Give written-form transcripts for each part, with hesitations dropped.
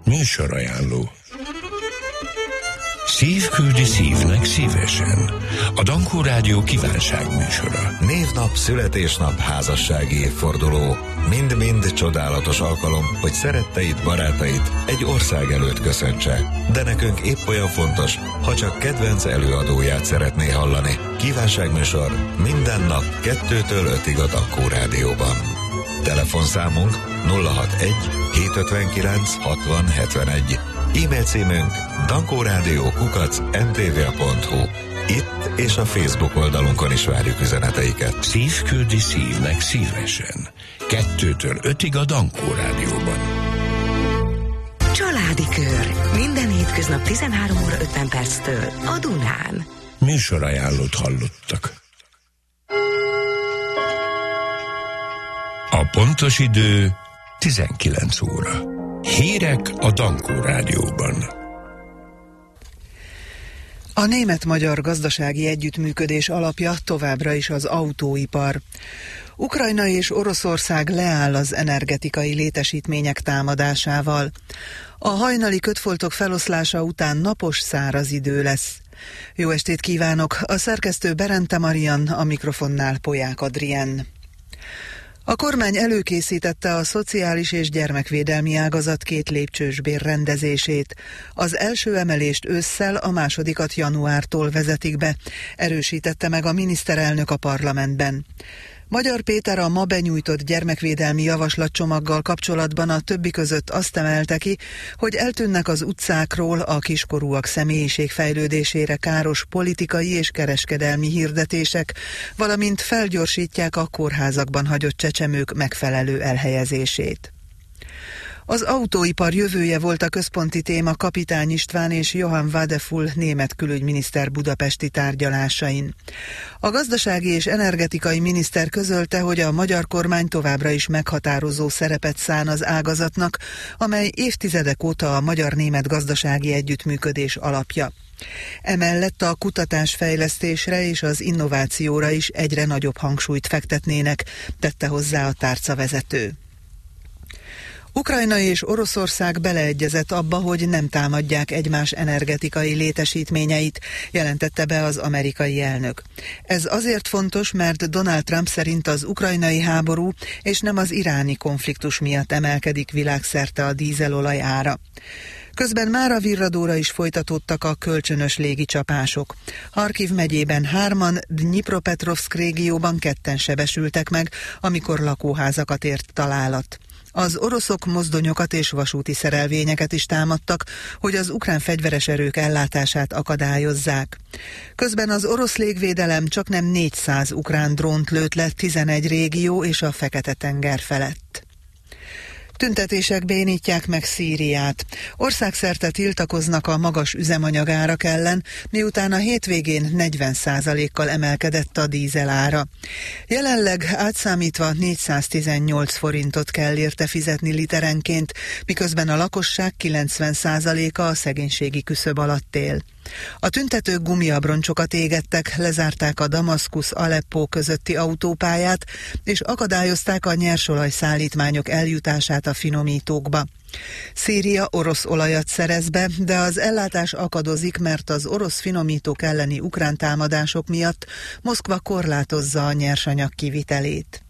Műsorajánló. Szív küldi szívnek szívesen. A Dankó Rádió kívánságműsora. Névnap, születésnap, házassági évforduló. Mind-mind csodálatos alkalom, hogy szeretteid, barátait egy ország előtt köszöntse. De nekünk épp olyan fontos, ha csak kedvenc előadóját szeretné hallani. Kívánságműsor minden nap 2-től 5-ig a Dankó Rádióban. Telefonszámunk 061 759 60 71. E-mail címünk dankoradio@mtva.hu. Itt és a Facebook oldalunkon is várjuk üzeneteiket. Szív küldi szívnek szívesen. 2-től 5-ig a Dankó Rádióban. Családi Kör. Minden hétköznap 13:50 a Dunán. Műsorajánlót hallottak. A pontos idő 19 óra. Hírek a Dankó Rádióban. A német-magyar gazdasági együttműködés alapja továbbra is az autóipar. Ukrajna és Oroszország leáll az energetikai létesítmények támadásával. A hajnali kötfoltok feloszlása után napos, száraz idő lesz. Jó estét kívánok! A szerkesztő Berente Marian, a mikrofonnál Polyák Adrien. A kormány előkészítette a szociális és gyermekvédelmi ágazat 2 lépcsős bérrendezését. Az első emelést ősszel, a másodikat januártól vezetik be, erősítette meg a miniszterelnök a parlamentben. Magyar Péter a ma benyújtott gyermekvédelmi javaslatcsomaggal kapcsolatban a többi között azt emelte ki, hogy eltűnnek az utcákról a kiskorúak személyiségfejlődésére káros politikai és kereskedelmi hirdetések, valamint felgyorsítják a kórházakban hagyott csecsemők megfelelő elhelyezését. Az autóipar jövője volt a központi téma Kapitány István és Johann Wadefull német külügyminiszter budapesti tárgyalásain. A gazdasági és energetikai miniszter közölte, hogy a magyar kormány továbbra is meghatározó szerepet szán az ágazatnak, amely évtizedek óta a magyar-német gazdasági együttműködés alapja. Emellett a kutatásfejlesztésre és az innovációra is egyre nagyobb hangsúlyt fektetnének, tette hozzá a tárcavezető. Ukrajna és Oroszország beleegyezett abba, hogy nem támadják egymás energetikai létesítményeit, jelentette be az amerikai elnök. Ez azért fontos, mert Donald Trump szerint az ukrajnai háború és nem az iráni konfliktus miatt emelkedik világszerte a dízelolaj ára. Közben mára virradóra is folytatódtak a kölcsönös légicsapások. Harkiv megyében 3-an, Dnyipropetrovszk régióban 2-en sebesültek meg, amikor lakóházakat ért találat. Az oroszok mozdonyokat és vasúti szerelvényeket is támadtak, hogy az ukrán fegyveres erők ellátását akadályozzák. Közben az orosz légvédelem csaknem 400 ukrán drónt lőtt le 11 régió és a Fekete-tenger felett. Tüntetések bénítják meg Szíriát. Országszerte tiltakoznak a magas üzemanyagárak ellen, miután a hétvégén 40%-kal emelkedett a dízel ára. Jelenleg átszámítva 418 forintot kell érte fizetni literenként, miközben a lakosság 90%-a a szegénységi küszöb alatt él. A tüntetők gumiabroncsokat égettek, lezárták a Damaszkusz-Aleppó közötti autópályát, és akadályozták a nyersolaj szállítmányok eljutását a finomítókba. Szíria orosz olajat szerez be, de az ellátás akadozik, mert az orosz finomítók elleni ukrán támadások miatt Moszkva korlátozza a nyersanyag kivitelét.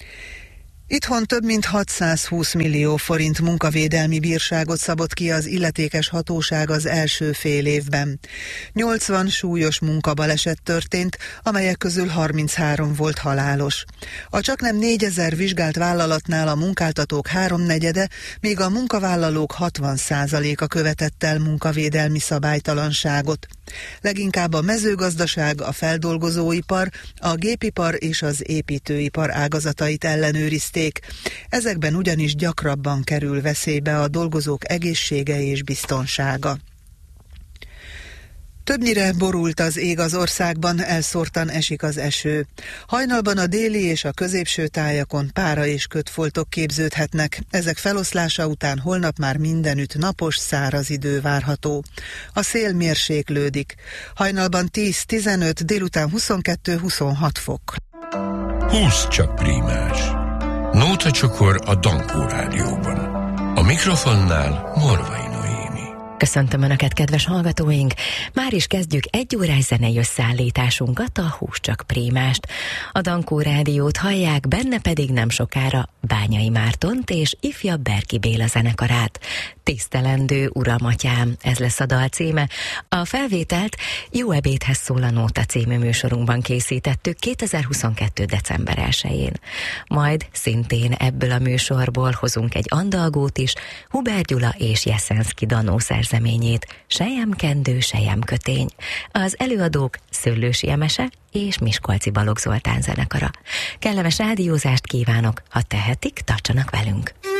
Itthon több mint 620 millió forint munkavédelmi bírságot szabott ki az illetékes hatóság az első fél évben. 80 súlyos munkabaleset történt, amelyek közül 33 volt halálos. A csaknem 4000 vizsgált vállalatnál a munkáltatók 3/4, míg a munkavállalók 60%-a követett el munkavédelmi szabálytalanságot. Leginkább a mezőgazdaság, a feldolgozóipar, a gépipar és az építőipar ágazatait ellenőrizték. Ezekben ugyanis gyakrabban kerül veszélybe a dolgozók egészsége és biztonsága. Többnyire borult az ég az országban, elszórtan esik az eső. Hajnalban a déli és a középső tájakon pára és kötfoltok képződhetnek. Ezek feloszlása után holnap már mindenütt napos, száraz idő várható. A szél mérséklődik. Hajnalban 10-15, délután 22-26 fok. 20 csak prímás. Nótacsokor a Dankó Rádióban. A mikrofonnál Morvai Köszöntöm Önöket, kedves hallgatóink! Már is kezdjük egy órás zenei összeállításunkat, a Hús csak Prémást. A Dankó Rádiót hallják, benne pedig nem sokára Bányai Mártont és ifjabb Berki Béla zenekarát. Tisztelendő Uram Atyám, ez lesz a dal címe. A felvételt Jó ebédhez szól a Nóta című műsorunkban készítettük 2022. december 1-én. Majd szintén ebből a műsorból hozunk egy andalgót is, Hubert Gyula és Jeszenszky Danó szerzeményét, Selyemkendő, Selyemkötény. Az előadók Szőlősi Emese és Miskolci Balogh Zoltán zenekara. Kellemes rádiózást kívánok, ha tehetik, tartsanak velünk!